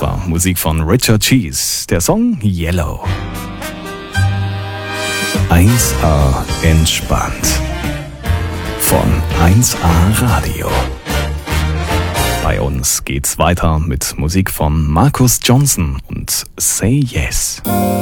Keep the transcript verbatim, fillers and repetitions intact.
war Musik von Richard Cheese, der Song Yellow. eins A entspannt. Von eins A Radio. Bei uns geht's weiter mit Musik von Marcus Johnson und Say Yes.